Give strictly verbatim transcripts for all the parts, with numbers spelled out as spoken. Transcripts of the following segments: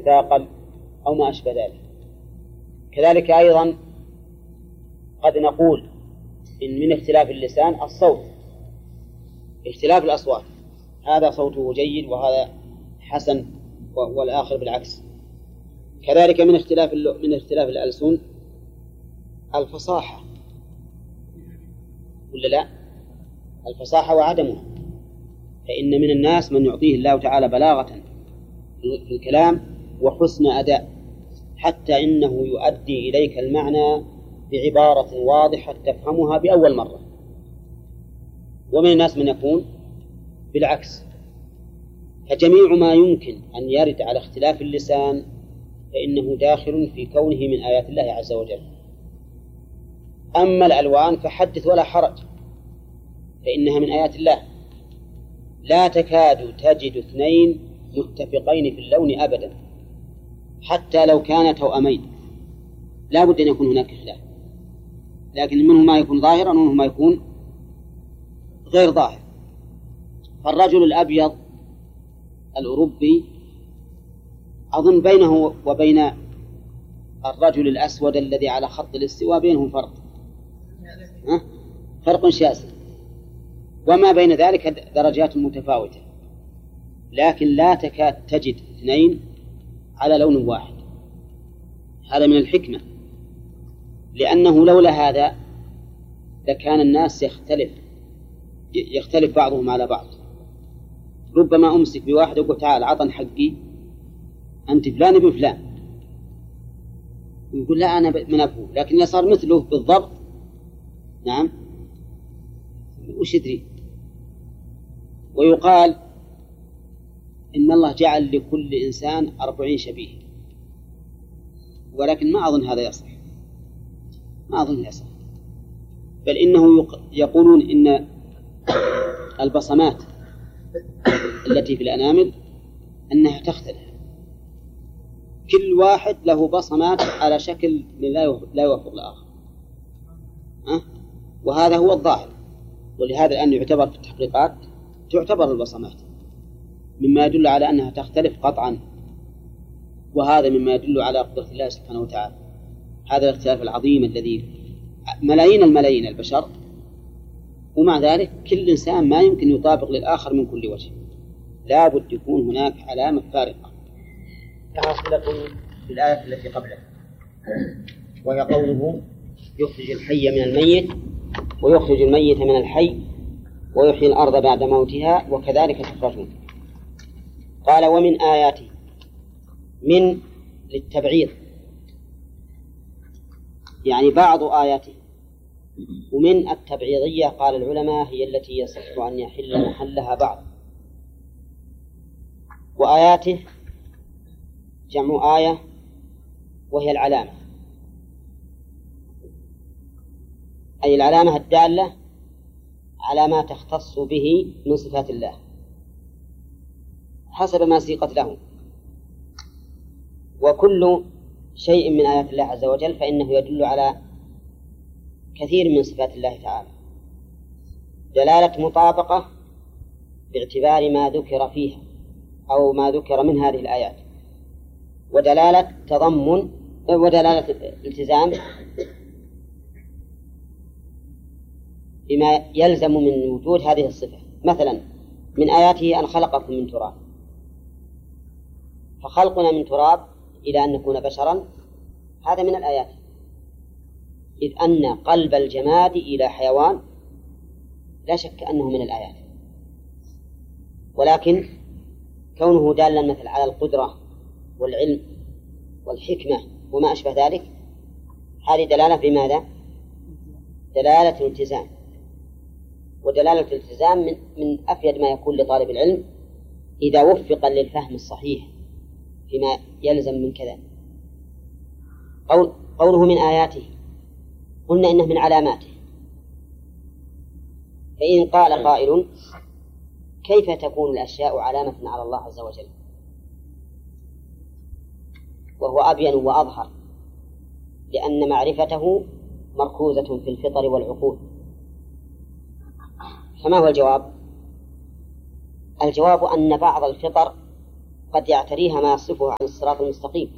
مثاقل أو ما أشبه ذلك. كذلك أيضا قد نقول إن من اختلاف اللسان الصوت، اختلاف الأصوات، هذا صوته جيد وهذا حسن والآخر بالعكس. كذلك من اختلاف من اختلاف الألسن الفصاحة، ولا لا؟ الفصاحة وعدمها، فإن من الناس من يعطيه الله تعالى بلاغة في الكلام وحسن أداء، حتى إنه يؤدي إليك المعنى بعبارة واضحة تفهمها بأول مرة. ومن الناس من يكون بالعكس. فجميع ما يمكن أن يرد على اختلاف اللسان فإنه داخل في كونه من آيات الله عز وجل. أما الألوان فحدث ولا حرج، فإنها من آيات الله، لا تكاد تجد اثنين متفقين في اللون أبدا، حتى لو كانا توأمين لا بد أن يكون هناك خلاف، لكن منه ما يكون ظاهرا ومنه ما يكون غير ظاهر. فالرجل الأبيض الأوروبي أظن بينه وبين الرجل الأسود الذي على خط الاستواء بينهم فرق، ها؟ فرق شاسع، وما بين ذلك درجات متفاوتة، لكن لا تكاد تجد اثنين على لون واحد. هذا من الحكمة، لأنه لولا هذا لكان الناس يختلف يختلف بعضهم على بعض. ربما أمسك بواحد وقل تعال عطن حقي أنت فلان ابن فلان، ويقول لا أنا من أبوه، لكن إذا صار مثله بالضبط نعم وش يدري. ويقال إن الله جعل لكل إنسان أربعين شبيه، ولكن ما أظن هذا يصح، ما أظن يصح، بل إنه يقولون إن البصمات التي في الأنامل أنها تختلف، كل واحد له بصمات على شكل لا يوافق الآخر، أه؟ وهذا هو الظاهر. ولهذا الآن يعتبر في التحقيقات تعتبر البصمات مما يدل على أنها تختلف قطعا، وهذا مما يدل على قدرة الله سبحانه وتعالى. هذا الاختلاف العظيم الذي ملايين الملايين البشر، ومع ذلك كل إنسان ما يمكن يطابق للآخر من كل وجه، لا بد يكون هناك علامة فارقة. كحاصلة في الآية التي قبلها، وهي قوله يخرج الحي من الميت ويخرج الميت من الحي ويحيي الأرض بعد موتها وكذلك تخرجون. قال ومن آياته، من للتبعيض يعني بعض آياته، ومن التبعيضية قال العلماء هي التي يصح أن يحل محلها بعض. وآياته جمع آية وهي العلامة، أي العلامة الدالة على ما تختص به من صفات الله حسب ما سيقت له. وكل شيء من آيات الله عز وجل فإنه يدل على كثير من صفات الله تعالى، دلالة مطابقة باعتبار ما ذكر فيها أو ما ذكر من هذه الآيات، ودلالة تضمن ودلالة التزام بما يلزم من وجود هذه الصفة. مثلا من آياته أن خلقكم من تراب، فخلقنا من تراب إلى أن نكون بشرا هذا من الآيات، إذ أن قلب الجماد إلى حيوان لا شك أنه من الآيات، ولكن كونه دالا مثل على القدرة والعلم والحكمة وما أشبه ذلك هذه دلالة بماذا؟ دلالة الالتزام. ودلالة الالتزام من, من أفيد ما يكون لطالب العلم إذا وفق للفهم الصحيح فيما يلزم من كذا. قول قوله من آياته، قلنا إنه من علاماته، فإن قال قائل كيف تكون الأشياء علامة على الله عز وجل؟ وهو أبين وأظهر، لأن معرفته مركوزة في الفطر والعقول. فما هو الجواب؟ الجواب أن بعض الفطر قد يعتريها ما يصرفها عن الصراط المستقيم،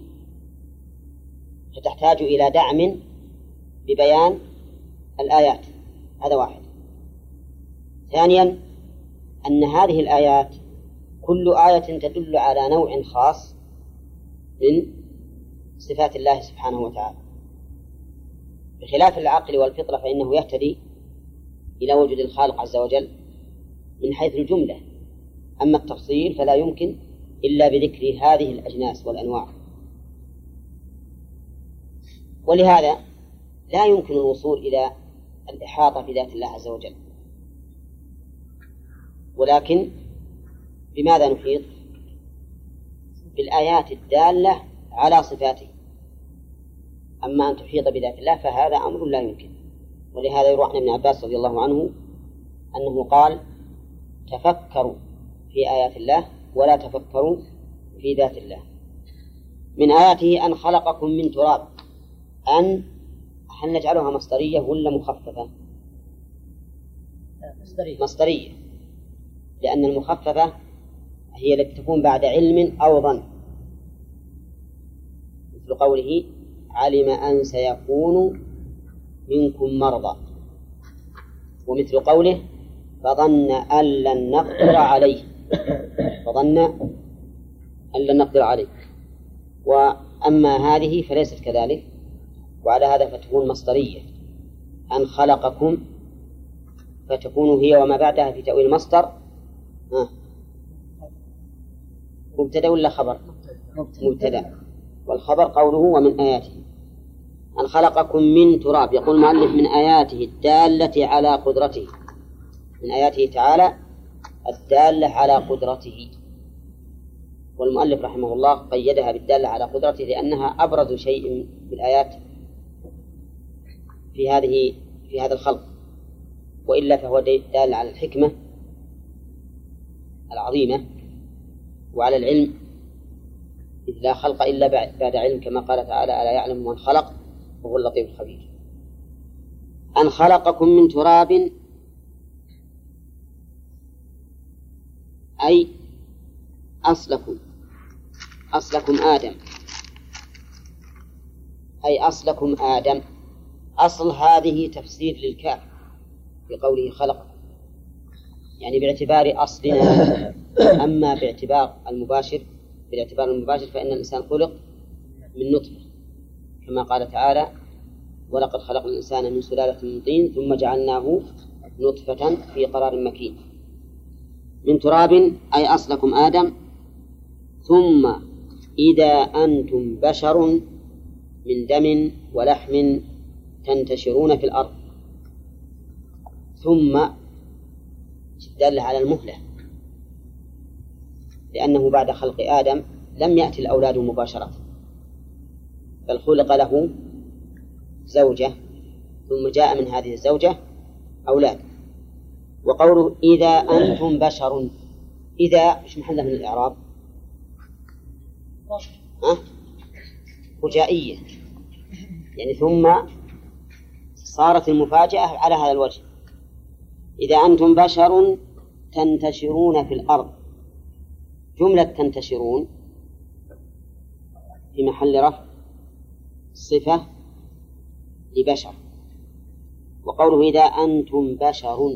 فتحتاج إلى دعم ببيان الآيات. هذا واحد. ثانيا أن هذه الآيات كل آية تدل على نوع خاص من صفات الله سبحانه وتعالى، بخلاف العقل والفطرة فإنه يهتدي إلى وجود الخالق عز وجل من حيث الجملة، أما التفصيل فلا يمكن إلا بذكر هذه الأجناس والأنواع. ولهذا لا يمكن الوصول إلى الإحاطة بذات الله عز وجل، ولكن بماذا نحيط؟ بالآيات الدالة على صفاته. أما أن تحيط بذات الله فهذا أمر لا يمكن. ولهذا يروى عن ابن عباس رضي الله عنه أنه قال: تفكروا في آيات الله ولا تفكروا في ذات الله. من آياته أن خلقكم من تراب. أن هل نجعلها مصدرية ولا مخففة؟ مصدرية. مصدرية، لأن المخففة هي التي تكون بعد علم أو ظن، مثل قوله: علم أن سيكون منكم مرضى، ومثل قوله: فظن أن لن نقدر عليه، فظن أن لن نقدر عليه. وأما هذه فليست كذلك، وعلى هذا فتكون مصدرية. أن خلقكم فتكون هي وما بعدها في تأويل المصدر مبتدأ ولا خبر؟ مبتدأ، والخبر قوله: ومن آياته أن خلقكم من تراب. يقول المؤلف: من آياته الدالة على قدرته، من آياته تعالى الدالة على قدرته. والمؤلف رحمه الله قيدها بالدالة على قدرته لأنها أبرز شيء بالآيات في هذه في هذا الخلق، وإلا فهو دال على الحكمة العظيمة وعلى العلم، إذ لا خلق إلا بعد علم، كما قال تعالى: ألا يعلم من خلق وهو اللطيف الخبير. أن خلقكم من تراب أي أصلكم، أصلكم آدم، أي أصلكم آدم. أصل هذه تفسير للكاف في قوله خلق، يعني باعتبار أصلنا. أما باعتبار المباشر بالاعتبار المباشر فإن الإنسان خلق من نطفة، كما قال تعالى: ولقد خلقنا الإنسان من سلالة من طين ثم جعلناه نطفة في قرار مكين. من تراب أي أصلكم آدم، ثم إذا أنتم بشر من دم ولحم تنتشرون في الأرض. ثم دل على المهلة، لأنه بعد خلق آدم لم يأتي الأولاد مباشرة، بل خلق له زوجة ثم جاء من هذه الزوجة أولاد. وقوله: إذا أنتم بشر، إذا مش محله من الإعراب؟ أه؟ فجائية، يعني ثم صارت المفاجأة على هذا الوجه: إذا أنتم بشر تنتشرون في الأرض. جملة تنتشرون في محل رفع صفة لبشر. وقوله: إذا أنتم بشر،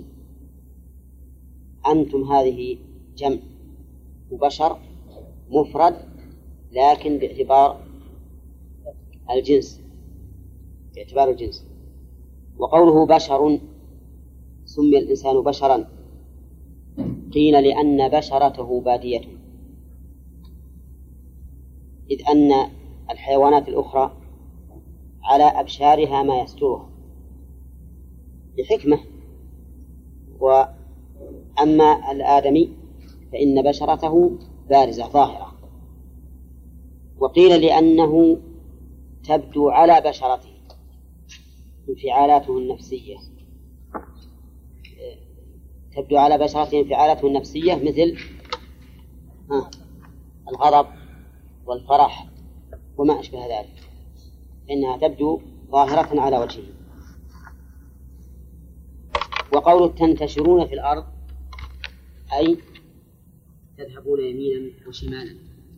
أنتم هذه جمع، وبشر مفرد لكن باعتبار الجنس، باعتبار الجنس. وقوله: بشر سمي الإنسان بشرا قيل لأن بشرته بادية، إذ أن الحيوانات الأخرى على أبشارها ما يسترها بحكمة، وأما الآدمي فإن بشرته بارزة ظاهرة. وقيل لأنه تبدو على بشرته انفعالاته النفسية، تبدو على بشرته انفعالاته النفسية مثل الغضب والفرح وما أشبه ذلك، إنها تبدو ظاهرة على وجهه. وقوله: تنتشرون في الأرض أي تذهبون يمينا وشمالا،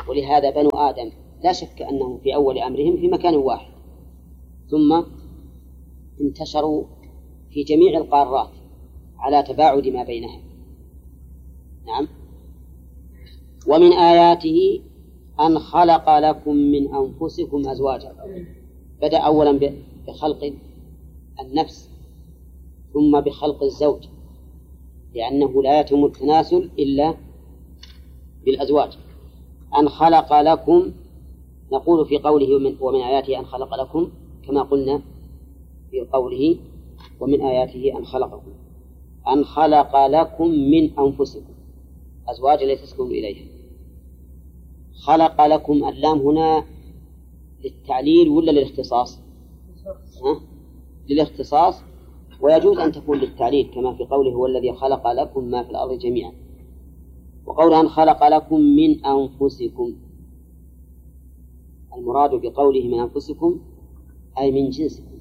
ولهذا بنو آدم لا شك أنهم في أول أمرهم في مكان واحد، ثم انتشروا في جميع القارات على تباعد ما بينها. نعم. ومن آياته أن خلق لكم من أنفسكم أزواجا. بدأ أولا بخلق النفس ثم بخلق الزوج، لأنه لا يتم التناسل إلا بالأزواج. أن خلق لكم، نقول في قوله ومن آياته أن خلق لكم كما قلنا في قوله ومن آياته أن خلقكم، أن خلق لكم من أنفسكم أزواجا لتسكنوا إليها. خلق لكم، اللام هنا للتعليل ولا للاختصاص؟ ها؟ للاختصاص، ويجوز أن تكون للتعليل كما في قوله هو الذي خلق لكم ما في الأرض جميعا. وقول أن خلق لكم من أنفسكم، المراد بقوله من أنفسكم أي من جنسكم،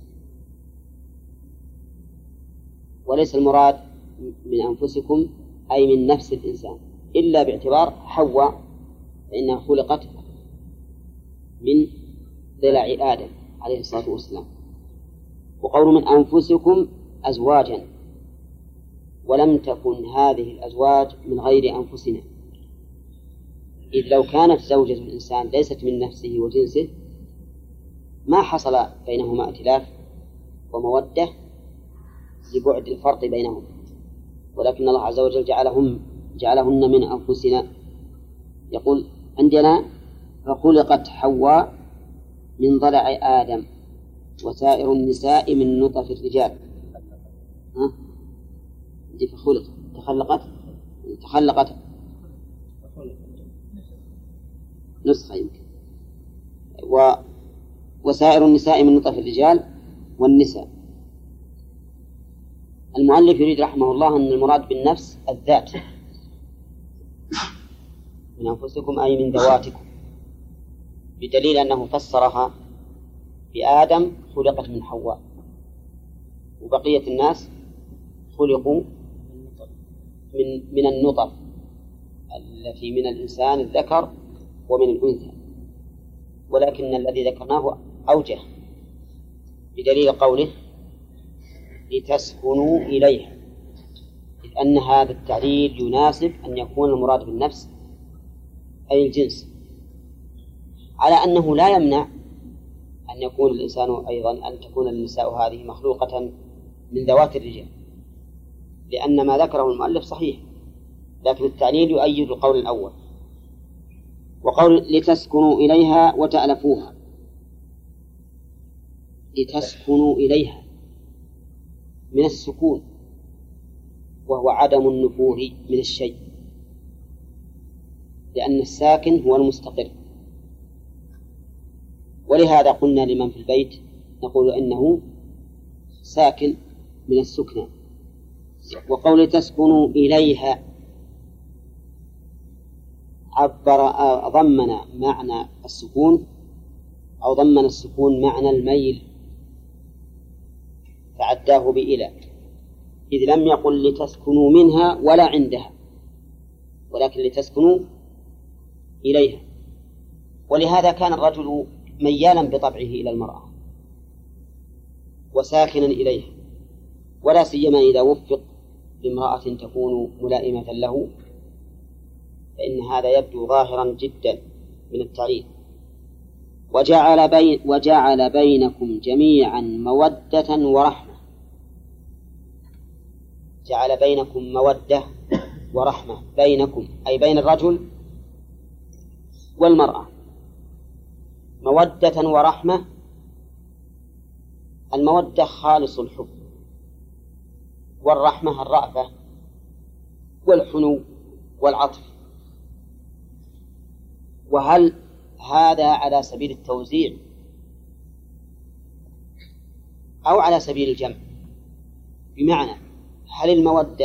وليس المراد من أنفسكم أي من نفس الإنسان، إلا باعتبار حواء فإنها خلقت من ضلع آدم عليه الصلاة والسلام. وقول من أنفسكم أزواجا، ولم تكن هذه الأزواج من غير أنفسنا، إذ لو كانت زوجة الإنسان ليست من نفسه وجنسه ما حصل بينهما ائتلاف ومودة لبعد الفرق بينهم، ولكن الله عز وجل جعلهم جعلهن من أنفسنا. يقول عندنا فخلقت حواء من ضلع آدم وسائر النساء من نطف الرجال. ها؟ دي فخلقت تخلقت تخلقت نسخة يمكن و وسائر النساء من نطف الرجال والنساء. المؤلف يريد رحمه الله أن المراد بالنفس الذات، من أنفسكم أي من ذواتكم، بدليل أنه فسرها بآدم خلقت من حواء، وبقية الناس خلقوا من من النطف التي من الإنسان الذكر ومن الأنثى، ولكن الذي ذكرناه أوجه بدليل قوله لتسكنوا إليها، إذ أن هذا التعليل يناسب أن يكون المراد بالنفس أي الجنس، على أنه لا يمنع أن يكون الإنسان أيضا أن تكون النساء هذه مخلوقة من ذوات الرجال، لأن ما ذكره المؤلف صحيح، لكن التعليل يؤيد القول الأول. وقول لتسكنوا إليها وتألفوها، لتسكنوا إليها من السكون، وهو عدم النفور من الشيء، لأن الساكن هو المستقر. ولهذا قلنا لمن في البيت نقول إنه ساكن من السكنى. وقول تسكنوا إليها عبر ضمن معنى السكون أو ضمن السكون معنى الميل فعداه بإلى، إذ لم يقل لتسكنوا منها ولا عندها، ولكن لتسكنوا إليها. ولهذا كان الرجل ميالا بطبعه إلى المرأة وساكنا إليها، ولا سيما إذا وفق بامرأة تكون ملائمة له، فإن هذا يبدو ظاهرا جدا من التعليل. وجعل, بين وجعل بينكم جميعا مودة ورحمة، جعل بينكم مودة ورحمة، بينكم أي بين الرجل والمرأة، مودة ورحمة. المودة خالص الحب، والرحمة الرأفة والحنو والعطف. وهل هذا على سبيل التوزيع أو على سبيل الجمع؟ بمعنى هل المودة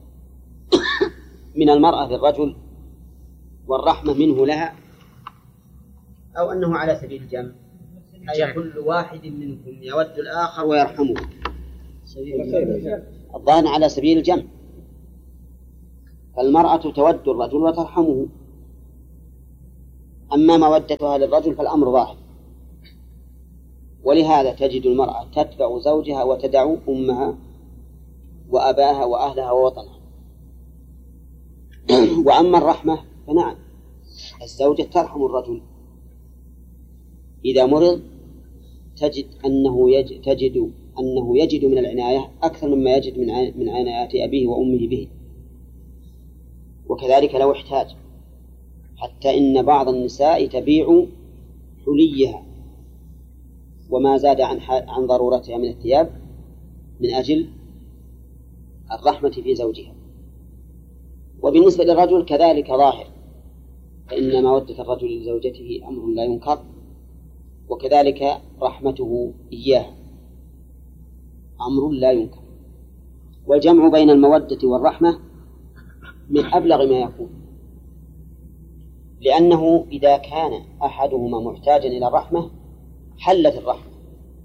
من المرأة للرجل والرحمة منه لها، أو أنه على سبيل الجمع، أي كل واحد منكم يود الآخر ويرحمه؟ الظاهر على سبيل الجمع، فالمرأة تود الرجل وترحمه، أما مودتها للرجل فالأمر ظاهر، ولهذا تجد المرأة تتبع زوجها وتدع أمها وأباها وأهلها ووطنها. وأما الرحمة فنعم، الزوجة ترحم الرجل إذا مرض، تجد أنه يجد, تجد أنه يجد من العناية أكثر مما يجد من من عنايات أبيه وأمه به، وكذلك لو احتاج، حتى إن بعض النساء تبيع حليها وما زاد عن عن ضرورتها من الثياب من أجل الرحمة في زوجها. وبالنسبة للرجل كذلك ظاهر، فإن مودة الرجل لزوجته أمر لا ينكر، وكذلك رحمته إياه أمر لا ينكر. والجمع بين المودة والرحمة من أبلغ ما يكون، لأنه إذا كان أحدهما محتاجا إلى الرحمة حلت الرحمة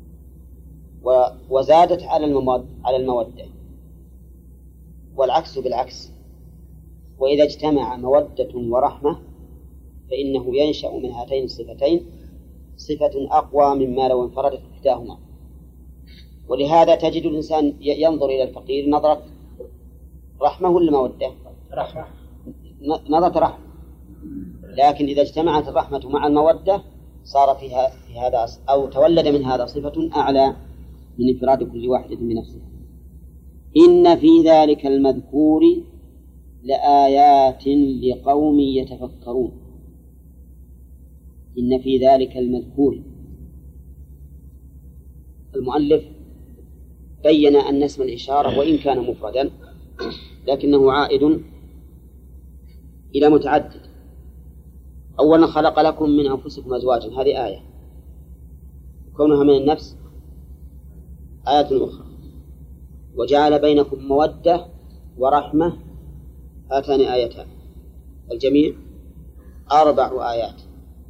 وزادت على المودة، والعكس بالعكس. وإذا اجتمع مودة ورحمة فإنه ينشأ من هاتين الصفتين صفة أقوى مما لو انفردت إحداهما. ولهذا تجد الإنسان ينظر إلى الفقير نظرة رحمة ولا مودة؟ رحمة، نظرة رحمة. لكن إذا اجتمعت الرحمة مع المودة صار فيها في هذا أو تولد من هذا صفة أعلى من انفراد كل واحدة بنفسها. إن في ذلك المذكور لآيات لقوم يتفكرون. إن في ذلك المذكور، المؤلف بين أن اسم الإشارة وإن كان مفردا لكنه عائد إلى متعدد. أولا خلق لكم من أنفسكم أزواجا، هذه آية، كونها من النفس آية أخرى. وجعل بينكم مودة ورحمة، هاتان آيتان، الجميع أربع آيات.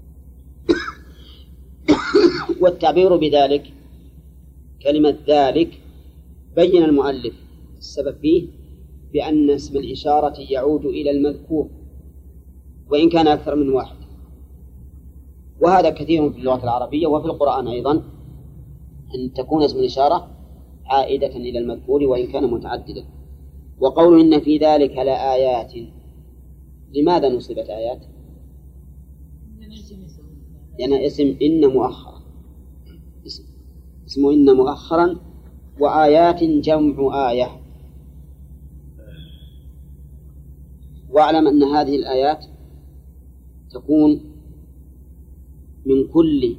والتعبير بذلك كلمة ذلك بين المؤلف السبب فيه بأن اسم الإشارة يعود إلى المذكور وإن كان أكثر من واحد، وهذا كثير في اللغة العربية وفي القرآن أيضا، أن تكون اسم الإشارة عائدة إلى المذكور وإن كان متعددا. وقول إن في ذلك لآيات، لماذا نصبت آيات؟ لأن يعني اسم إن مؤخرا، اسم, اسم إن مؤخرا، وآيات جمع آية. واعلم أن هذه الآيات تكون من كل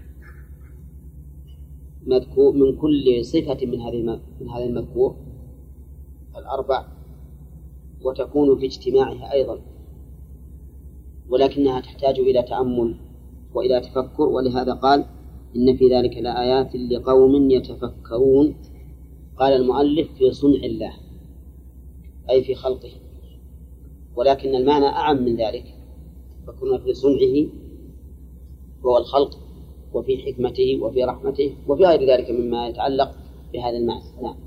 مذكور، من كل صفة من هذه من هذا المذكور الأربع، وتكون في اجتماعها أيضا، ولكنها تحتاج إلى تأمل وإلى تفكر. ولهذا قال إن في ذلك لآيات لقوم يتفكرون. قال المؤلف في صنع الله أي في خلقه، ولكن المعنى أعم من ذلك، فكنا في صنعه وهو الخلق، وفي حكمته وفي رحمته وفي غير ذلك مما يتعلق بهذا المعنى. نعم.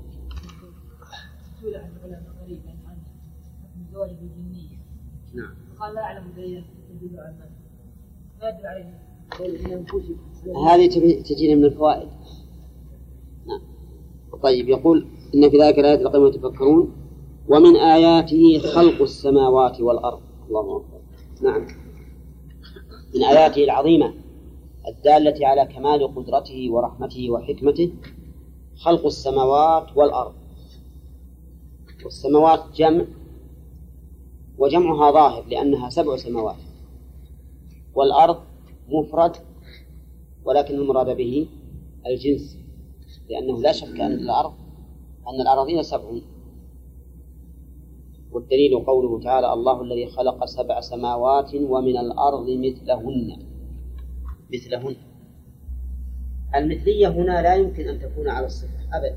نعم. قال لا أعلم دليلا يدل على المعنى، ما يدل عليه. هذه تجينا من الفوائد. نعم. طيب، يقول إن في ذلك الآيات لقوم يتفكرون ومن آياته خلق السماوات والأرض. الله أكبر. نعم، من آياته العظيمة الدالة على كمال قدرته ورحمته وحكمته خلق السماوات والأرض. والسماوات جمع، وجمعها ظاهر لأنها سبع سماوات، والأرض مفرد ولكن المراد به الجنس، لأنه لا شك أن الأرض أن الأراضين سبع. والدليل قوله تعالى الله الذي خلق سبع سماوات ومن الأرض مثلهن. مثلهن المثلية هنا لا يمكن أن تكون على الصفة أبدا،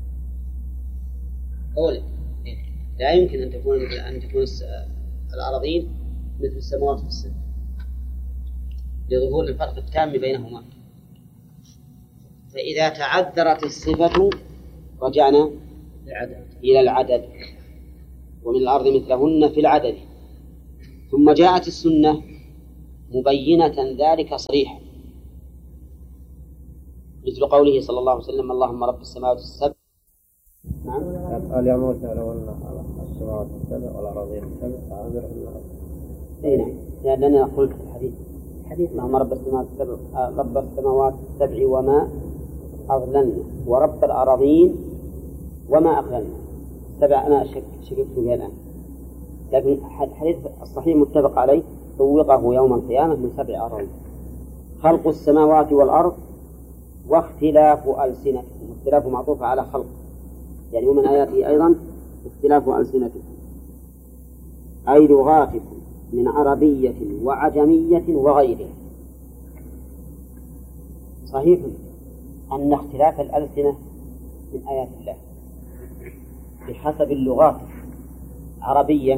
أولا لا يمكن أن تكون أن تكون الأراضين مثل السماوات في الصفة لظهور الفرق التام بينهما. فإذا تعذرت الصفة رجعنا إلى العدد، ومن الأرض مثلهن في العدد. ثم جاءت السنة مبينة ذلك صريحا، مثل قوله صلى الله عليه وسلم اللهم رب السماوات السبع. نعم. قال يا موسى لو أن السماوات السبع والأراضين السبع فأمر الله. أي نعم، لأن أنا قلت في الحديث حديث اللهم رب السماوات السبع رب السماوات السبع وما أضللنا ورب الأراضين وما أخللنا سبع. أنا شككت فيها الآن، لكن الحديث الصحيح متفق عليه طوقه يوم القيامة من سبع أراضين: خلق السماوات والأرض واختلاف ألسنتكم. اختلاف معطوف على خلق، يعني ومن آياته أيضا اختلاف ألسنتكم أي لغاتكم من عربية وعجمية وغيرها. صحيح أن اختلاف الألسنة من آيات الله بحسب اللغات، عربية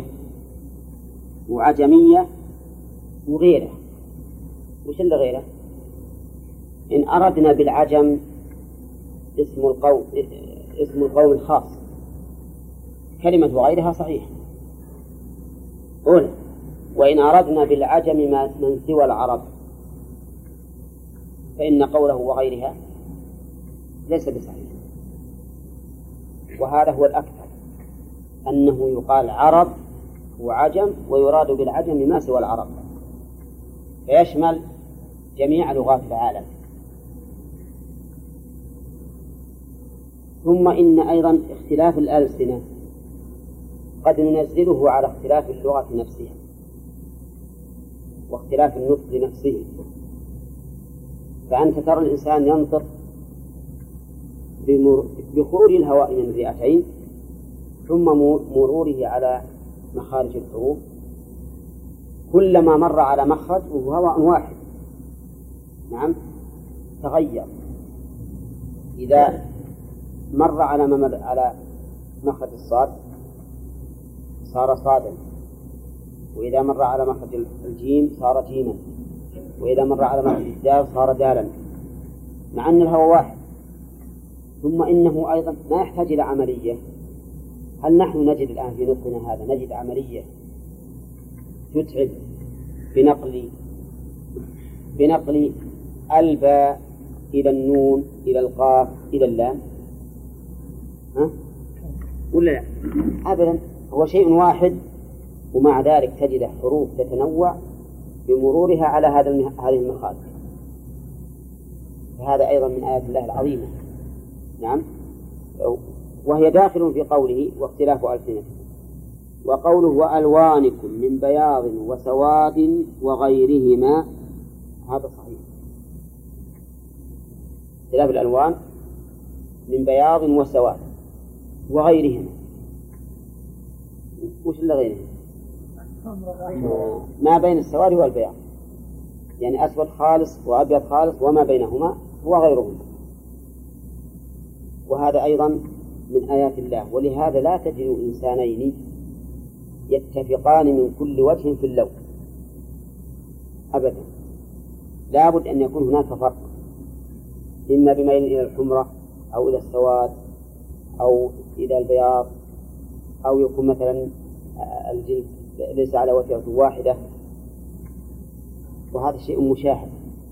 وعجمية وغيرها. وش اللي غيره؟ إن أردنا بالعجم اسم القوم اسم القوم الخاص، كلمة وغيرها صحيح أولى. وإن أردنا بالعجم من سوى العرب فإن قوله وغيرها ليس بصحيح. وهذا هو الأكثر، أنه يقال عرب وعجم ويراد بالعجم ما سوى العرب، فيشمل جميع لغات العالم. ثم إن أيضا اختلاف الألسنة قد ننزله على اختلاف اللغة نفسها واختلاف النطق نفسه. فأنت ترى الإنسان ينطق بخروج الهواء من الرئتين ثم مروره على مخارج الحروف، كلما مر على مخرج وهو هواء واحد نعم تغير. إذا مر على ممر على مخرج الصاد صار صادا، وإذا مر على مخرج الجيم صار جيما، وإذا مر على مخرج الدال صار دالا، مع أن الهواء واحد. ثم إنه أيضا ما يحتاج إلى عملية. هل نحن نجد الآن في نطقنا هذا نجد عملية تتعب بنقل بنقل الباء إلى النون إلى القاف إلى اللام؟ ها؟ ولا لا؟ أبدا، هو شيء واحد، ومع ذلك تجد حروف تتنوع بمرورها على هذا هذه المخارج. فهذا أيضا من آيات الله العظيمة. نعم، وهي داخل في قوله واختلاف ألسنتكم، وقوله وألوانكم من بياض وسواد وغيرهما، هذا صحيح. اختلاف الألوان من بياض وسواد وغيرهما، وش اللي غيرهما؟ ما بين السواد والبياض، يعني أسود خالص وأبيض خالص وما بينهما وغيرهما. وهذا أيضا من آيات الله. ولهذا لا تجد إنسانين يتفقان من كل وجه في اللون أبدا، لا بد أن يكون هناك فرق، إما بميل إلى الحمرة أو إلى السواد أو إلى البياض، أو يكون مثلا الجلد ليس على وتيرة واحدة، وهذا شيء مشاهد.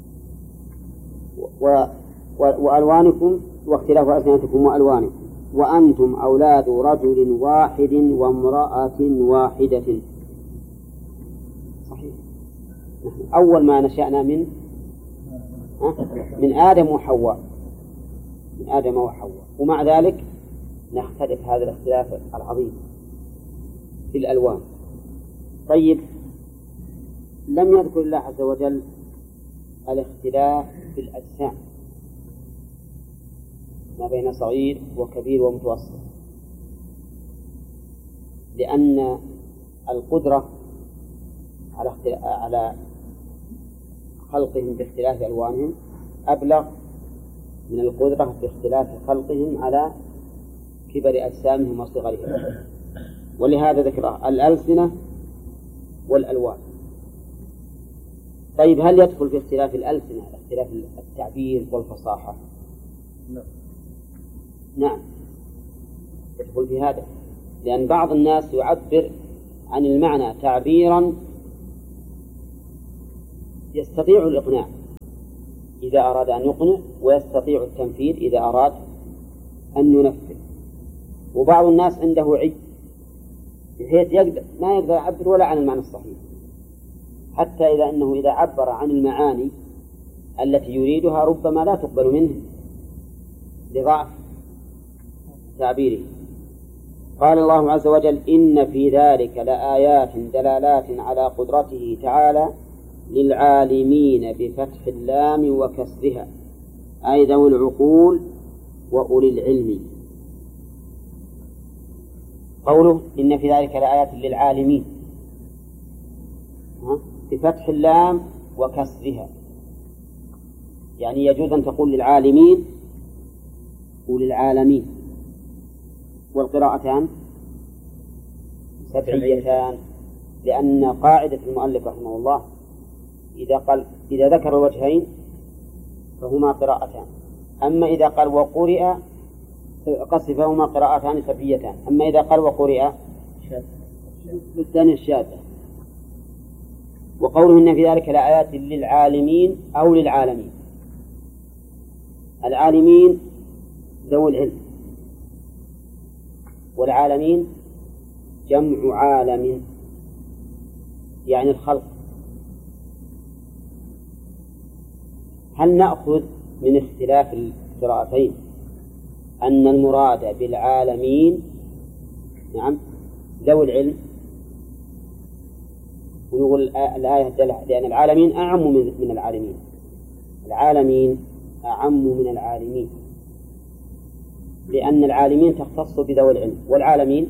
و... و... وألوانكم واختلاف ألسنتكم وألوانكم وأنتم أولاد رجل واحد وامرأة واحدة. صحيح، أول ما نشأنا من من آدم وحواء من آدم وحواء ومع ذلك نختلف هذا الاختلاف العظيم في الألوان. طيب، لم يذكر الله عز وجل الاختلاف في الأجسام ما بين صغير وكبير ومتوسط، لأن القدرة على على خلقهم باختلاف ألوانهم أبلغ من القدرة باختلاف خلقهم على كبر أجسامهم وصغرهم. ولهذا ذكر الألسنة والألوان. طيب، هل يدخل في اختلاف الألسنة اختلاف التعبير والفصاحة؟ نعم. نعم، يدخل في هذا، لأن بعض الناس يعبر عن المعنى تعبيرا يستطيع الإقناع إذا أراد أن يقنع، ويستطيع التنفيذ إذا أراد أن ينفذ. وبعض الناس عنده عي بحيث يقدر ما يقدر يعبر ولا عن المعنى الصحيح، حتى إذا أنه إذا عبر عن المعاني التي يريدها ربما لا تقبل منه لضعف تعبيره. قال الله عز وجل: إن في ذلك لآيات دلالات على قدرته تعالى للعالمين بفتح اللام وكسرها، أي ذوي العقول وأولي العلم. قوله إن في ذلك لآيات للعالمين بفتح اللام وكسرها، يعني يجوز أن تقول للعالمين وللعالمين، والقراءتان سبعيتان، لأن قاعدة المؤلف رحمه الله إذا قال إذا ذكر الوجهين فهما قراءتان، أما إذا قال وقرئ قصد فهما قراءتان سبعيتان، أما إذا قال وقرئ بالثاني الشاذة. وقوله إن في ذلك لآيات للعالمين أو للعالمين، العالمين ذوي العلم، والعالمين جمع عالم يعني الخلق. هل نأخذ من اختلاف القراءتين أن المراد بالعالمين نعم ذوي العلم، ونقول الآية لأن العالمين أعم من العالمين، العالمين أعم من العالمين، لأن العالمين تختص بذوي العلم، والعالمين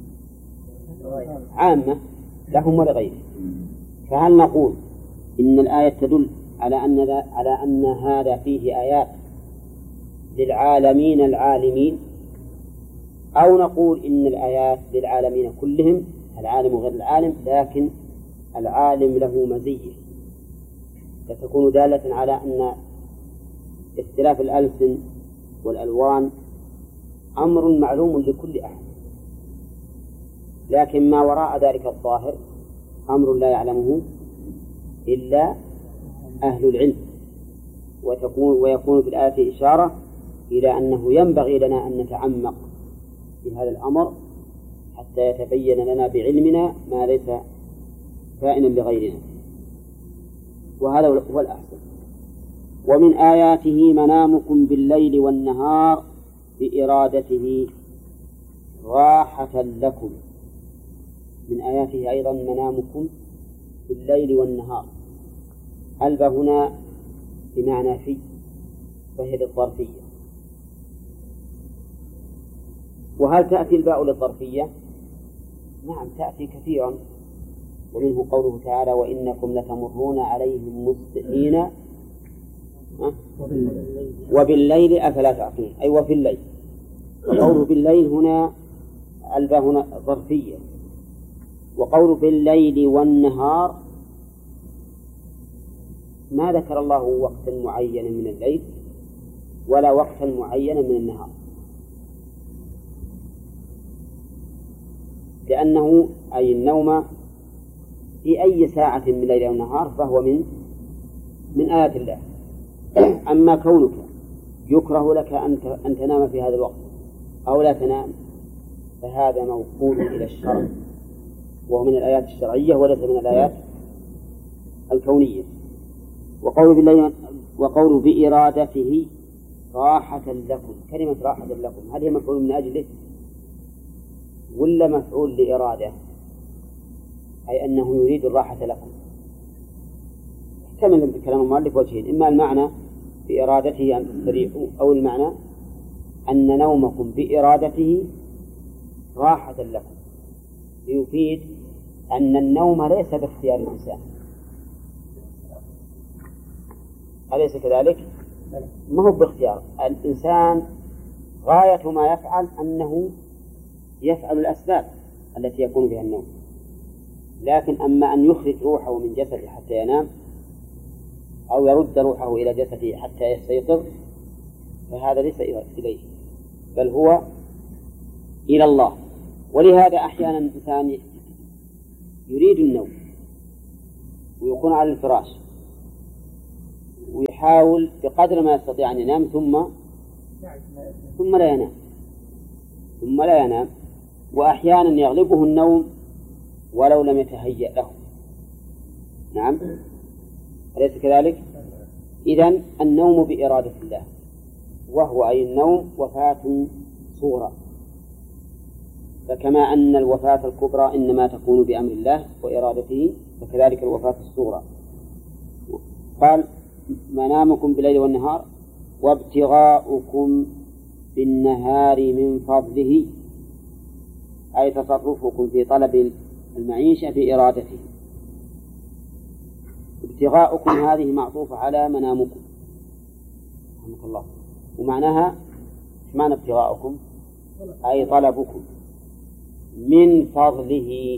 عامة لهم ولغيرهم. فهل نقول إن الآية تدل على أن على أن هذا فيه آيات للعالمين العالمين، أو نقول إن الآيات للعالمين كلهم العالم وغير العالم، لكن العالم له مزية فتكون دالة على أن اختلاف الألسن والألوان أمر معلوم لكل أحد، لكن ما وراء ذلك الظاهر أمر لا يعلمه إلا أهل العلم. وتكون ويكون في الآية إشارة إلى أنه ينبغي لنا أن نتعمق في هذا الأمر حتى يتبين لنا بعلمنا ما ليس كائنا لغيرنا، وهذا هو الأحسن. ومن آياته منامكم بالليل والنهار بإرادته راحة لكم، من آياته أيضا منامكم بالليل والنهار. الباء هنا بمعنى في، فهي للظرفية. وهل تأتي الباء للظرفية؟ نعم تأتي كثيرا، ومنه قوله تعالى: وإنكم لتمرون عليهم مصبحين وبالليل أفلا تعقلون، أي وفي الليل. وقوله بالليل هنا الباء هنا ظرفية. وقوله بالليل والنهار ما ذكر الله وقتا معينا من الليل ولا وقتا معينا من النهار، لأنه أي النوم في أي ساعة من الليل أو النهار فهو من من آيات الله. أما كونك يكره لك أن تنام في هذا الوقت أو لا تنام فهذا موكول إلى الشرع، وهو من الآيات الشرعية وليس من الآيات الكونية. وقول بالله وقول بإرادته راحة لكم، كلمة راحة لكم هل هي مفعول من أجله ولا مفعول لإرادة؟ أي أنه يريد الراحة لكم. احتمل بكلام المؤلف وجهين: إما المعنى بإرادته أن تستريحوا، أو المعنى أن نومكم بإرادته راحة لكم، ليفيد أن النوم ليس باختيار الإنسان. أليس كذلك؟ ما هو باختيار الإنسان، غاية ما يفعل أنه يفعل الأسباب التي يكون بها النوم، لكن أما أن يخرج روحه من جسده حتى ينام أو يرد روحه إلى جسده حتى يستيقظ فهذا ليس إليه، بل هو إلى الله. ولهذا أحيانا الإنسان يريد النوم ويكون على الفراش ويحاول بقدر ما يستطيع أن ينام ثم ثم لا ينام ثم لا ينام وأحيانا يغلبه النوم ولو لم يتهيأ له. نعم، أليس كذلك؟ إذن النوم بإرادة الله، وهو أي النوم وفاة صغرى، فكما أن الوفاة الكبرى إنما تكون بأمر الله وإرادته فكذلك الوفاة الصغرى. قال منامكم بالليل والنهار وابتغاؤكم بالنهار من فضله، أي تصرفكم في طلب المعيشة بإرادته. ابتغاؤكم هذه معطوفة على منامكم رحمك الله، ومعناها معنى ابتغاؤكم أي طلبكم من فضله،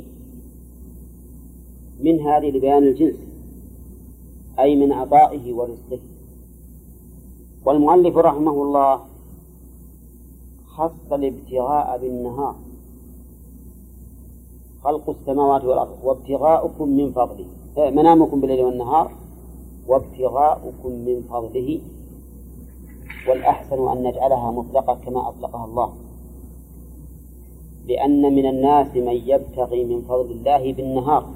من هذه لبيان الجنس أي من عطائه ورزقه. والمؤلف رحمه الله خص الابتغاء بالنهار، خلق السماوات والأرض وابتغاؤكم من فضله، منامكم بالليل والنهار وابتغاؤكم من فضله، والأحسن أن نجعلها مطلقة كما أطلقها الله، لأن من الناس من يبتغي من فضل الله بالنهار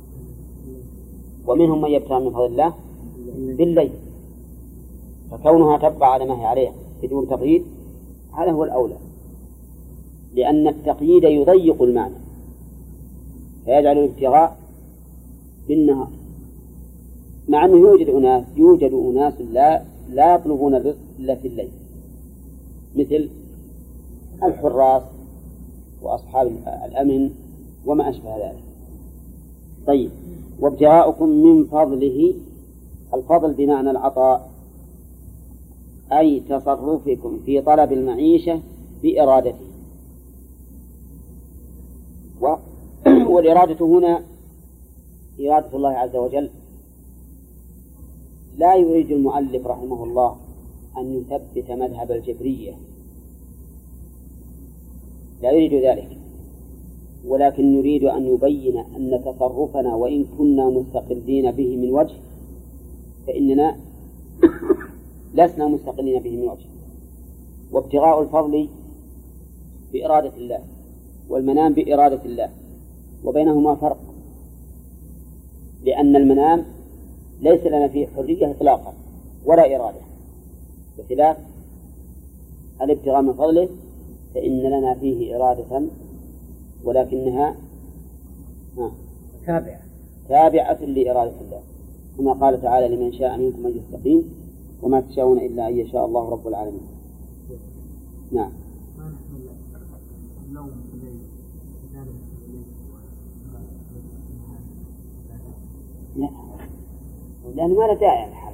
ومنهم من يبتغي من فضل الله بالليل، فكونها تبقى على ما هي عليه بدون تقييد هذا هو الأولى، لأن التقييد يضيق المعنى فيجعل الابتغاء بالنهار، مع أنه يوجد أناس يوجد أناس لا لا يطلبون الرزق إلا في الليل، مثل الحراس وأصحاب الأمن وما أشبه ذلك. طيب، وابتغاؤكم من فضله، الفضل بمعنى العطاء، أي تصرفكم في طلب المعيشة بإرادته. و... والإرادة هنا إرادة الله عز وجل، لا يريد المؤلف رحمه الله أن يثبت مذهب الجبرية، لا يريد ذلك، ولكن يريد أن يبين أن تصرفنا وإن كنا مستقلين به من وجه فإننا لسنا مستقلين به من وجه. وابتغاء الفضل بإرادة الله والمنام بإرادة الله، وبينهما فرق، لأن المنام ليس لنا فيه حرية إطلاقا ولا إرادة، بخلاف الابتغاء من فضله فإن لنا فيه إرادة ولكنها تابعة تابعة لإرادة الله، كما قال تعالى لمن شاء منكم أن يستقيم وما تشاءون إلا أن يشاء الله رب العالمين. نعم. لا، لأن ما له داعي الحل،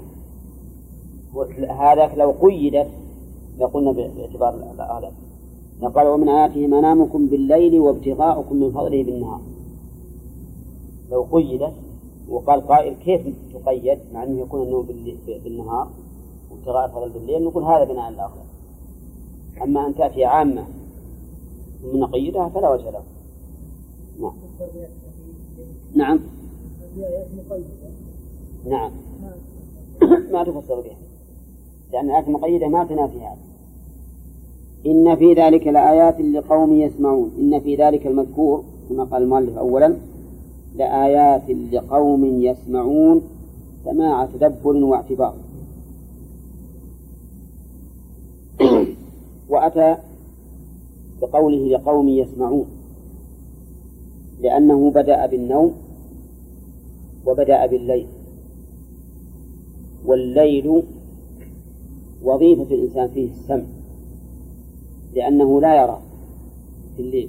هذاك لو قيدت لقلنا باعتبار الأغلب، قال ومن آياته منامكم بالليل وابتغاؤكم من فضله بالنهار. لو قيدت وقال قائل كيف تقيد مع أنه يكون النوم بالنهار وابتغاء الفضل بالليل، نقول هذا بناء الأغلب. أما أن تأتي عامة من نقيدها فلا وجه له. نعم. نعم. نعم. ما تفسر بها، لأن الآيات المقيدة ما تنافي هذا. إن في ذلك لآيات لقوم يسمعون، إن في ذلك المذكور كما قال المؤلف أولا لآيات لقوم يسمعون، سماع تدبر واعتبار. وأتى بقوله لقوم يسمعون لأنه بدأ بالنوم وبدأ بالليل، والليل وظيفة الإنسان فيه السمع لأنه لا يرى في الليل،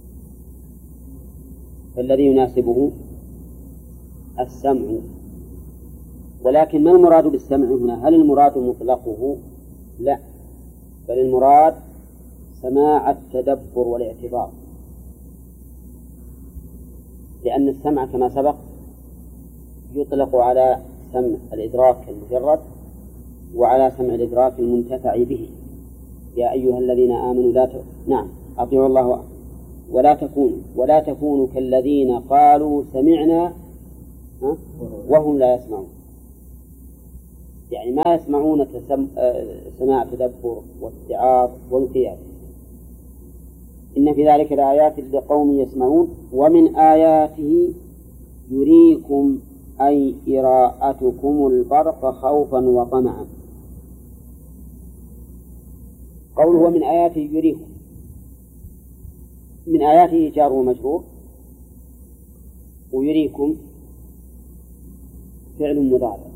فالذي يناسبه السمع. ولكن ما المراد بالسمع هنا؟ هل المراد مطلقه؟ لا، بل المراد سماع التدبر والاعتبار، لأن السمع كما سبق يطلق على سمع الإدراك المجرد وعلى سمع الإدراك المنتفع به. يا أيها الذين آمنوا لا ت... نعم أطيعوا الله ولا تكونوا ولا تكونوا كالذين قالوا سمعنا وهم لا يسمعون، يعني ما يسمعون تسم... سماع تدبر واتعاظ وانقياد. إن في ذلك لآيات لقوم يسمعون ومن آياته يريكم أي إراءتكم البرق خوفا وطمعا. قوله ومن آياته يريكم، من آياته جار ومجرور، ويريكم فعل مضارع،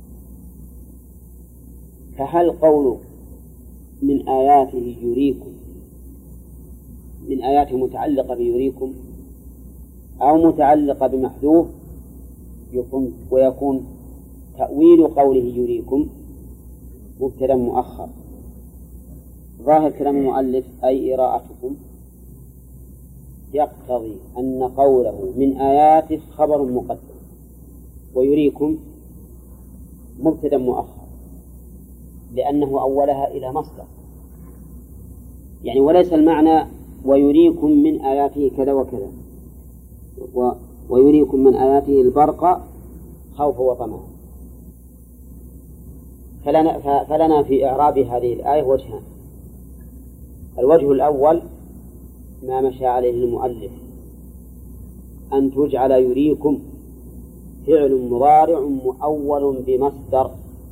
فهل قوله من آياته يريكم من آياته متعلقة بيريكم أو متعلقة بمحذوف يكون ويكون تأويل قوله يريكم مبتدأ مؤخر؟ ظاهر كلام المؤلف أي إراءتكم يقتضي أن قوله من آياته خبر مقدم ويريكم مبتدأ مؤخر، لأنه أولها إلى مصدر، يعني وليس المعنى ويريكم من آياته كذا وكذا، و ويريكم من آياته البرق خوف وطمع. فلنا, فلنا في إعراب هذه الآية وجهان. الوجه الأول ما مشى عليه المؤلف، أن تجعل يريكم فعل مضارع مؤول بمصدر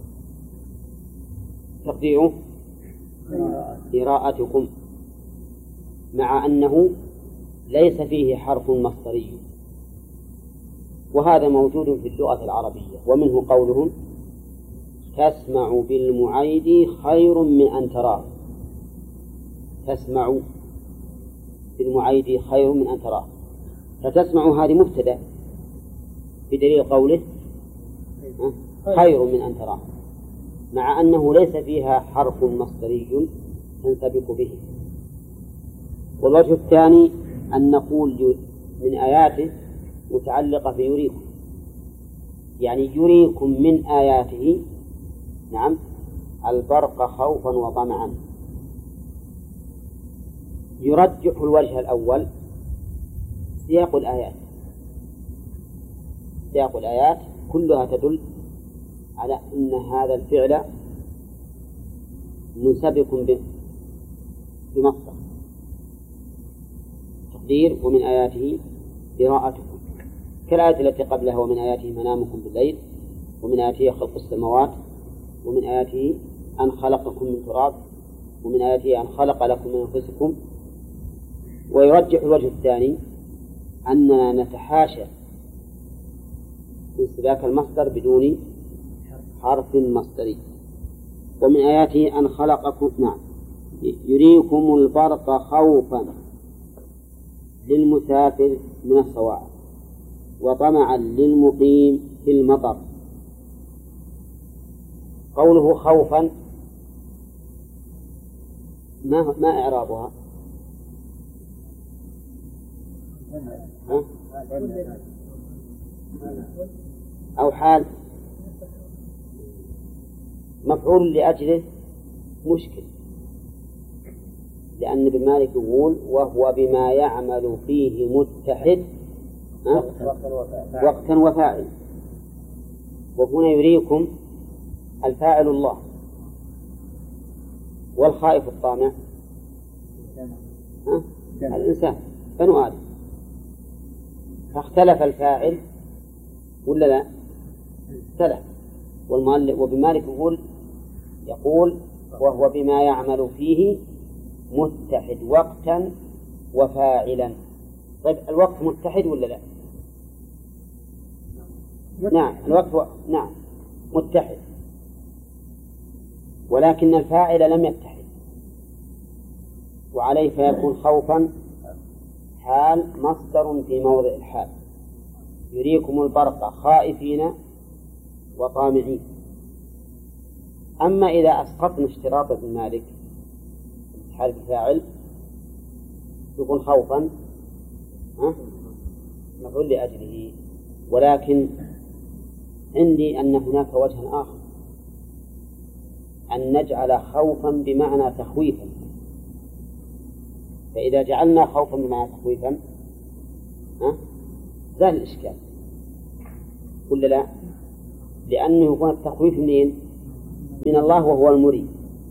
تقديره إراءتكم، مع أنه ليس فيه حرف مصدري، وهذا موجود في اللغة العربية. ومنه قولهم تسمع بالمعيد خير من أن تراه، تسمع بالمعيد خير من أن تراه، فتسمع هذه مبتدأ بدليل قوله خير من أن تراه، مع أنه ليس فيها حرف مصدري تنسبق به. والوجه الثاني أن نقول من آياته متعلقة بيريكم، يعني يريكم من آياته نعم البرق خوفا وطمعا. يرجح الوجه الأول سياق الآيات، سياق الآيات كلها تدل على أن هذا الفعل منسبق بمصدر تقدير ومن آياته إراءتكم، كالآية التي قبلها ومن آياته منامكم بالليل، ومن آياته خلق السماوات، ومن آياته أن خلقكم من تراب، ومن آياته أن خلق لكم من أنفسكم. ويرجح الوجه الثاني أننا نتحاشى انسباك المصدر بدون حرف مصدري. ومن آياته أن خلقكم نعم يريكم البرق خوفا للمسافر من الصواعق وطمعا للمقيم في المطر. قوله خوفا ما ما إعرابها؟ أو حال مفعول لأجله مشكل، لأن ابن مالك يقول وهو بما يعمل فيه متحد وقتا وفاعل، وهنا يريكم الفاعل الله والخائف الطامع الإنسان بنو آدم، فاختلف الفاعل ولا لا؟ اختلف. والمؤلف وابن مالك يقول يقول وهو بما يعمل فيه متحد وقتا وفاعلا. طيب الوقت متحد ولا لا؟ نعم الوقت و... نعم متحد، ولكن الفاعل لم يتحد، وعليه فيكون خوفا حال مصدر في موضع الحال. يريكم البرق خائفين وطامعين. أما إذا أسقطنا اشتراط ابن مالك حال الفاعل يكون خوفا مفعول لأجله. ولكن عندي أن هناك وجه آخر، أن نجعل خوفا بمعنى تخويفا، فإذا جعلنا خوفا بمعنى تخويفا زال الإشكال ولا لا؟ لأنه يكون التخويف منين؟ من الله وهو المري،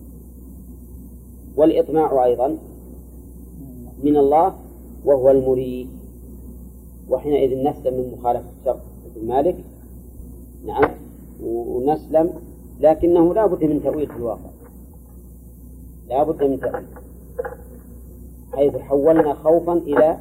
والإطماع أيضا من الله وهو المري، وحينئذ نسلم من مخالفة شرط ابن مالك. نعم، ونسلم، لكنه لا بد من تأويل في الواقع، لا بد من تأويل، حيث حولنا خوفا إلى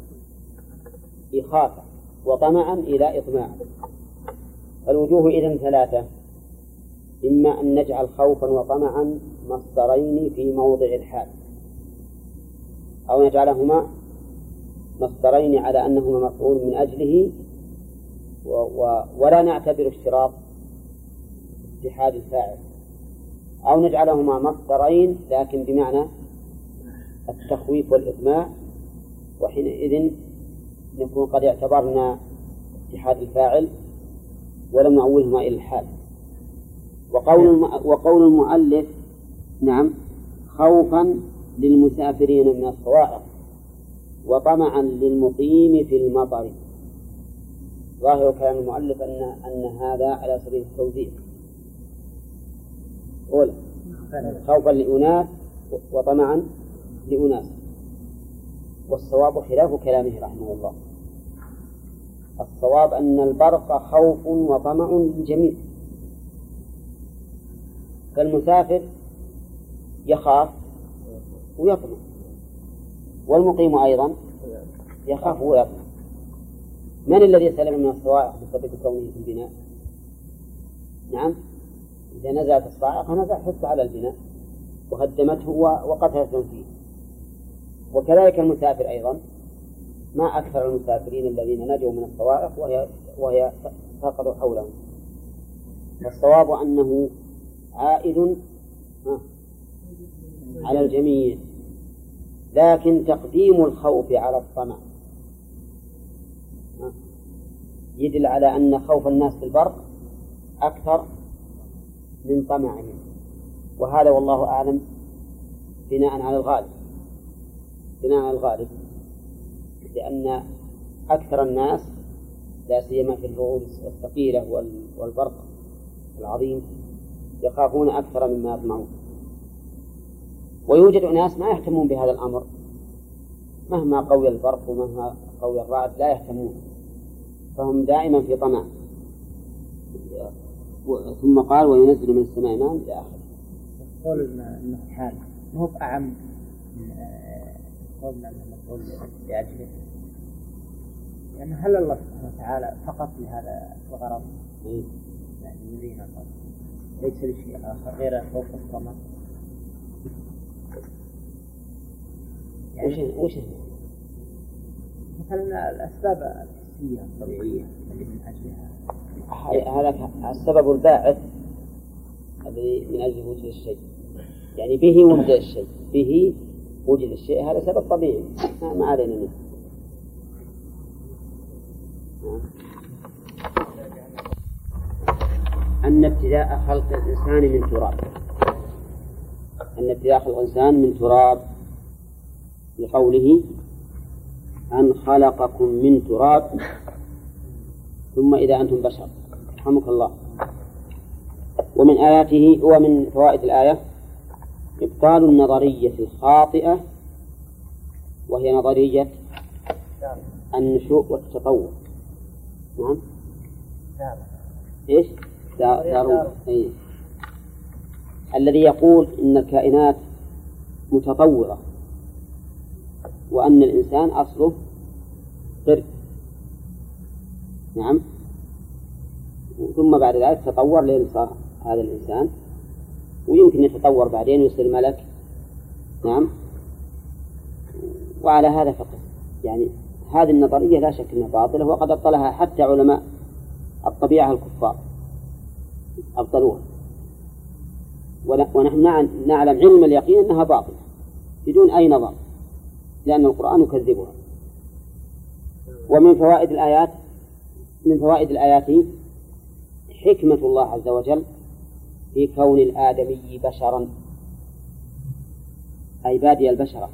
إخافة وطمعا إلى إطماع. الوجوه إذن ثلاثة: إما أن نجعل خوفا وطمعا مصدرين في موضع الحال، أو نجعلهما مصدرين على أنهما مفعول من أجله و و ولا نعتبر اشتراط اتحاد الفاعل، أو نجعلهما مصدرين لكن بمعنى التخويف والإطماع، وحينئذ نكون قد اعتبرنا اتحاد الفاعل ولم نعولهما إلى الحال. وقول وقول المؤلف نعم خوفا للمسافرين من الصواعق وطمعا للمقيم في المطر. ظاهر كلام المؤلف أن أن هذا على سبيل التوزيع، أولا خوفا لأناس وطمعا لأناس، والصواب خلاف كلامه رحمه الله. الصواب أن البرق خوف وطمع للجميع، فالمسافر يخاف ويطمع، والمقيم أيضا يخاف ويطمع. من الذي سلم من الصواعق بسبب كونه في البناء؟ نعم، إذا نزلت الصاعقة نزل حتى على البناء وهدمته وقتلته فيه. وكذلك المسافر أيضا، ما أكثر المسافرين الذين نجوا من الصواعق وهي وهي تقض حولهم. فالصواب أنه عائد على الجميع، لكن تقديم الخوف على الطمع يدل على أن خوف الناس في البرق أكثر من طمعهم، وهذا والله أعلم بناء على الغالب، بناء على الغالب، لأن أكثر الناس لا سيما في الرؤوس الثقيلة والبرق العظيم يخافون أكثر مما يطمعون. ويوجد ناس ما يهتمون بهذا الأمر، مهما قوي البرق ومهما قوي الرعد لا يهتمون، فهم دائما في طمع. ثم قال وينزل من السماء ماء إلى آخره. قول إنه حال مو بأعم من قولنا أنه مفعول لأجله، يعني هل الله سبحانه وتعالى فقط لهذا الغرض يعني يرينا فقط ليس لشيء آخر غير خوف الطمع؟ يعني وش مثلا الأسباب الحسية الطبيعية اللي من أجلها هذا السبب الباعث الذي من أجل وجود الشيء، يعني به وجد الشيء، به وجد الشيء، هذا سبب طبيعي ما علينا منه. أن ابتداء خلق الإنسان من تراب، أن ابتداء خلق الإنسان من تراب، لقوله أن خلقكم من تراب ثم إذا أنتم بشر. رحمك الله. ومن آياته ومن فوائد الآية إبطال النظرية الخاطئة، وهي نظرية النشوء والتطور. نعم إيش دارون أي. الذي يقول إن الكائنات متطورة وأن الإنسان أصله قرد. نعم، ثم بعد ذلك تطور لين صار هذا الإنسان، ويمكن يتطور بعدين ويصير ملك. نعم، وعلى هذا فقط. يعني هذه النظرية لا شك أنها باطلة، وقد أبطلها حتى علماء الطبيعة الكفار أبطلوها، ونحن نعلم علم اليقين أنها باطلة بدون أي نظر، لأن القرآن يكذبها. ومن فوائد الآيات من فوائد الآيات حكمة الله عز وجل في كون الآدمي بشرا، أي بادي البشرة.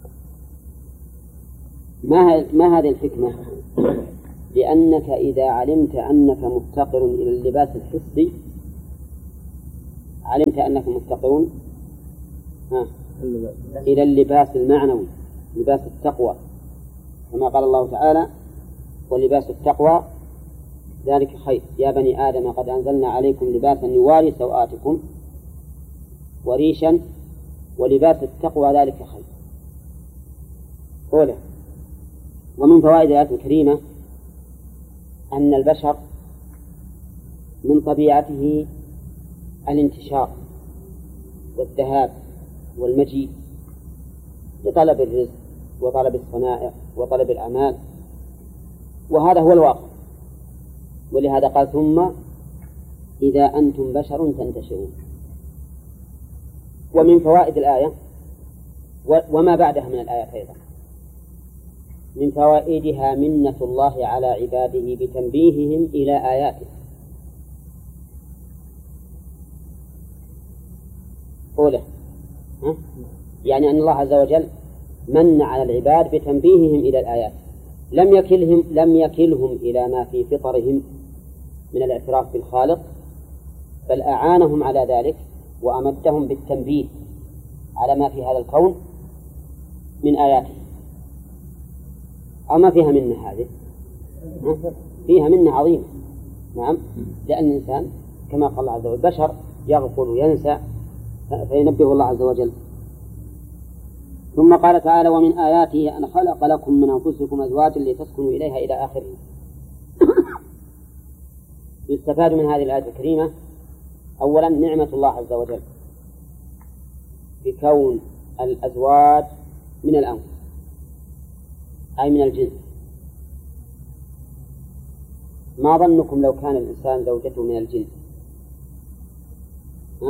ما ما هذه الحكمة؟ لأنك إذا علمت أنك مفتقر إلى اللباس الحسي علمت أنكم مفتقرون ها إلى اللباس المعنوي، لباس التقوى، كما قال الله تعالى: ولباس التقوى ذلك خير يا بني آدم قد أنزلنا عليكم لباسا يواري سوآتكم وريشا ولباس التقوى ذلك خير. أولا، ومن فوائد الآية الكريمة أن البشر من طبيعته الانتشار والذهاب والمجيء لطلب الرزق وطلب الصنائع وطلب الأعمال، وهذا هو الواقع. ولهذا قال: ثم إذا أنتم بشر تنتشرون. ومن فوائد الآية وما بعدها من الآية أيضا من فوائدها منة الله على عباده بتنبيههم إلى آياته. أوله يعني أن الله عز وجل من على العباد بتنبيههم إلى الآيات، لم يكلهم لم يكلهم إلى ما في فطرهم من الاعتراف بالخالق، بل أعانهم على ذلك وأمدهم بالتنبيه على ما في هذا الكون من آياته. أو ما فيها منة هذه؟ فيها منة عظيمة. نعم، لأن الإنسان كما قال الله عز وجل: بشر يغفل وينسى، فينبه الله عز وجل. ثم قال تعالى: ومن آياته أن خلق لكم من أنفسكم أزواجا لتسكنوا إليها إلى آخره. يستفاد من هذه الآية الكريمة أولا نعمة الله عز وجل بكون الأزواج من الأنفس، أي من الجنس. ما ظنكم لو كان الإنسان زوجته من الجن؟ ها؟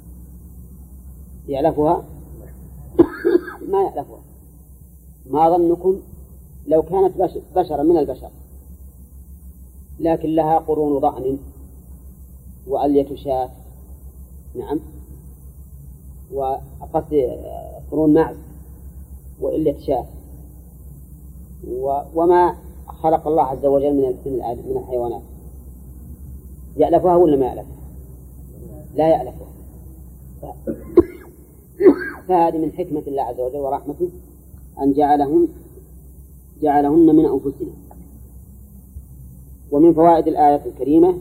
يعلفها؟ ما يعلفها. ما ظنكم لو كانت بشرا من البشر لكن لها قرون ضأن وألية شاة، نعم، وقصد قرون معز وإلية شاة، وما خلق الله عز وجل من من الحيوانات. يألفها ولا ما يألفها؟ لا يألفها. فهذه من حكمة الله عز وجل ورحمته أن جعلهم جعلهن من أنفسهم. ومن فوائد الآية الكريمة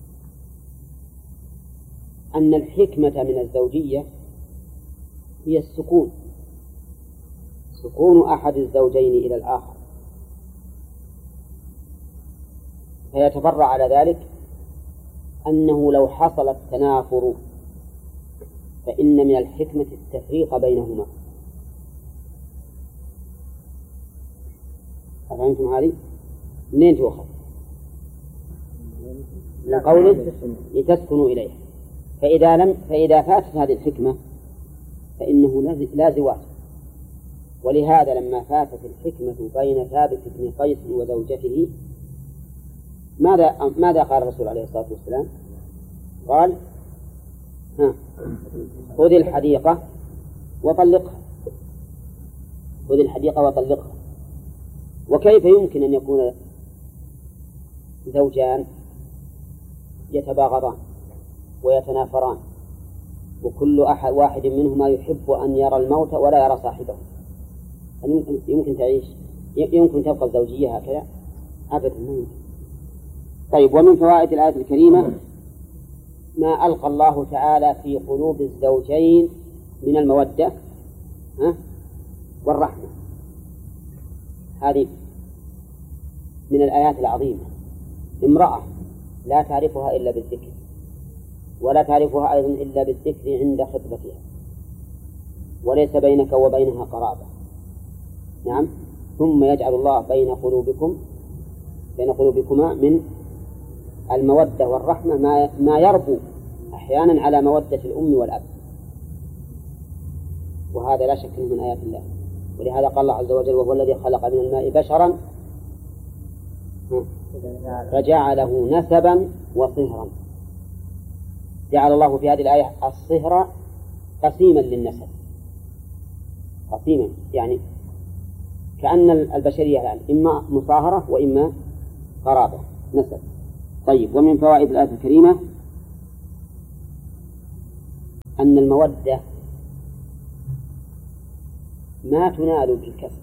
أن الحكمة من الزوجية هي السكون، سكون أحد الزوجين إلى الآخر، فيتفرع على ذلك أنه لو حصل التنافر فإن من الحكمة التفريق بينهما. أفهمتم هذه؟ منين تؤخذ؟ من قوله لتسكنوا إليها. فإذا لم فإذا فاتت هذه الحكمة فإنه لا زواج. ولهذا لما فاتت الحكمة بين ثابت بن قيس وزوجته ماذا ماذا قال الرسول عليه الصلاة والسلام؟ قال: ها خذ الحديقة وطلقها، خذ الحديقة وطلقها. وكيف يمكن أن يكون زوجان يتباغضان ويتنافران وكل أحد واحد منهما يحب أن يرى الموت ولا يرى صاحبه؟ يمكن يمكن تعيش يمكن تبقى الزوجية هكذا؟ أبدا ما يمكن. طيب، ومن فوائد الآية الكريمة ما ألقى الله تعالى في قلوب الزوجين من المودة ها والرحمة. هذه من الآيات العظيمة. امرأة لا تعرفها إلا بالذكر، ولا تعرفها أيضا إلا بالذكر عند خطبتها، وليس بينك وبينها قرابة، نعم، ثم يجعل الله بين قلوبكم بين قلوبكما من المودة والرحمة ما ما يربو أحيانا على مودة الأم والأب، وهذا لا شك من آيات الله. ولهذا قال الله عز وجل: وهو الذي خلق من الماء بشرا فجعله نسبا وصهرا. جعل الله في هذه الآية الصهر قسيما للنسب، قسيما يعني كأن البشرية الآن إما مصاهرة وإما قرابة نسب. طيب، ومن فوائد الآية الكريمة أن المودة ما تنال بالكسب،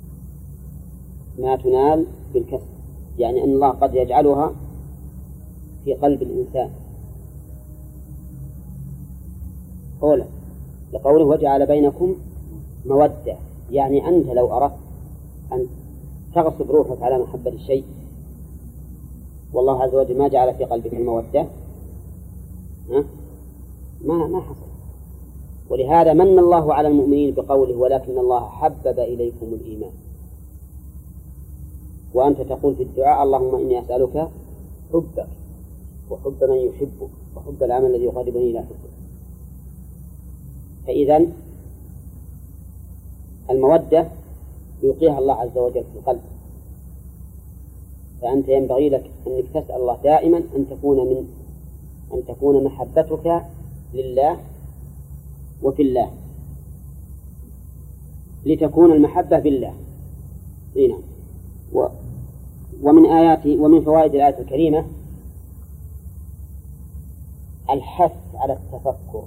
ما تنال بالكسب، يعني أن الله قد يجعلها في قلب الإنسان. أولا لقوله وجعل بينكم مودة، يعني أنت لو أردت أن تغصب روحك على محبة الشيء والله عز وجل ما جعل في قلبك المودة ما ما حصل. ولهذا من الله على المؤمنين بقوله ولكن الله حبب إليكم الإيمان، وأنت تقول في الدعاء اللهم إني أسألك حبك وحب من يحبك وحب العمل الذي يقربني إلى حبك. فإذا المودة يلقيها الله عز وجل في القلب، فأنت ينبغي لك أنك تسأل الله دائما أن تكون من أن تكون محبتك لله وفي الله، لتكون المحبة بالله. هنا و ومن آيات ومن فوائد الآية الكريمة الحث على التفكر.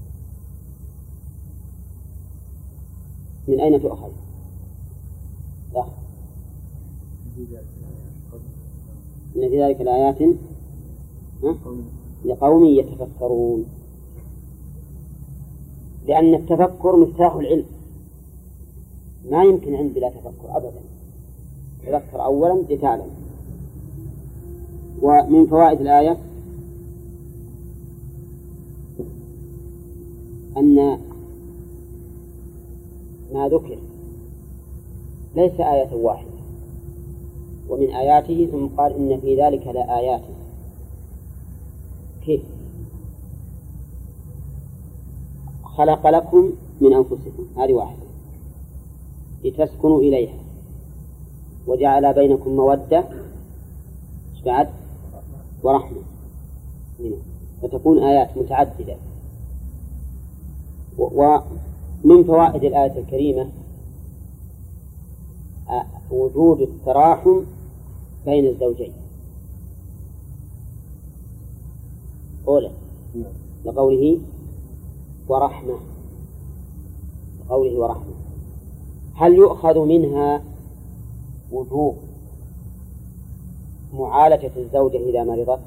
من أين تؤخذ؟ لا. إن في ذلك الآيات لقوم يتفكرون، لأن التفكر مفتاح العلم، ما يمكن علم بلا تفكر أبدا. تفكر أولا لتعلم. ومن فوائد الآية أن ما ذكر ليس آية واحدة، ومن آياته ثم قال إن في ذلك لآيات. كيف؟ خلق لكم من أنفسكم، هذه واحدة، لتسكنوا إليها، وجعل بينكم مودة بعد ورحمة، فتكون آيات متعددة. ومن فوائد الآية الكريمة وجود التراحم بين الزوجين. أولا لقوله ورحمة، لقوله ورحمة، هل يؤخذ منها وجوب معالجة الزوجة إذا مرضت؟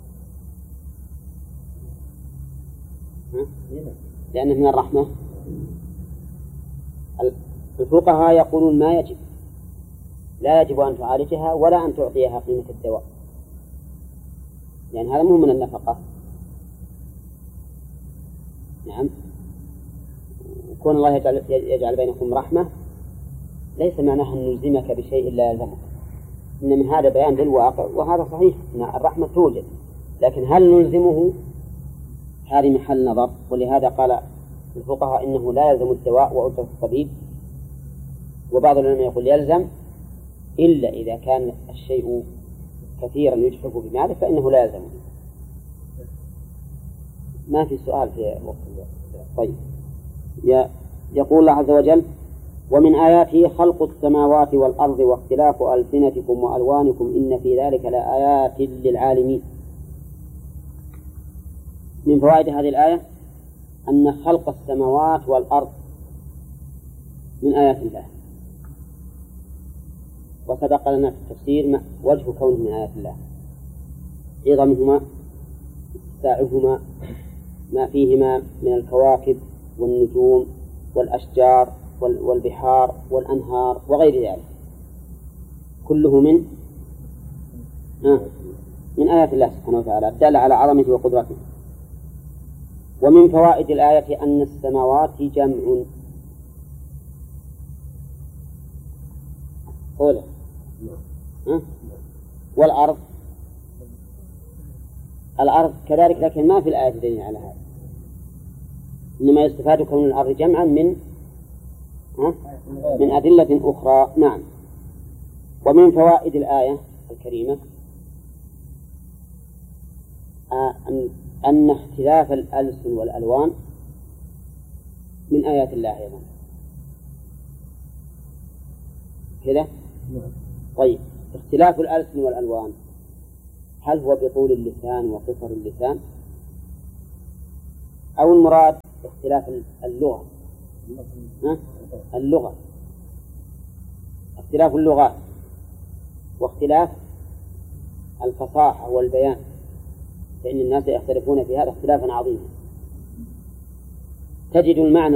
لأنه من الرحمة. الفقهاء يقولون ما يجب، لا يجب أن تعالجها ولا أن تعطيها قيمة الدواء، لأن هذا مو من النفقة. نعم. كون الله يجعل, يجعل بينكم رحمة ليس معناه أن نلزمك بشيء لا يلزمك، إن من هذا بيان للواقع، وهذا صحيح أن الرحمة توجد، لكن هل نلزمه؟ هذه محل نظر. ولهذا قال الفقهاء إنه لا يلزم الدواء وأجرة الطبيب، وبعض العلماء يقول يلزم إلا إذا كان الشيء كثيرا يجحف بماله فإنه لا يلزم. ما في سؤال في وقت الوقت. طيب، يقول الله عز وجل ومن آياته خلق السماوات والأرض واختلاف ألسنتكم وألوانكم إن في ذلك لآيات للعالمين. من فوائد هذه الآية أن خلق السماوات والأرض من آيات الله، وسبق لنا في التفسير وجه كونه من آيات الله، عظمهما، اتساعهما، ما فيهما من الكواكب والنجوم والأشجار والبحار والأنهار وغير ذلك، كله من آه من آيات الله سبحانه وتعالى الدالة على عظمته وقدرته. ومن فوائد الآية أن السماوات جمع. أولا أه؟ والأرض الأرض كذلك، لكن ما في الآية دليل على هذا، إنما يستفاد كون الأرض جمعا من أه؟ من أدلة أخرى. نعم. ومن فوائد الآية الكريمة أن أن اختلاف الألسن والألوان من آيات الله أيضا كذا. طيب، اختلاف الألسن والألوان هل هو بطول اللسان وقصر اللسان، أو المراد اختلاف اللغة ها؟ اللغة اختلاف اللغات واختلاف الفصاحة والبيان، فإن الناس يختلفون في هذا اختلافا عظيما. تجد المعنى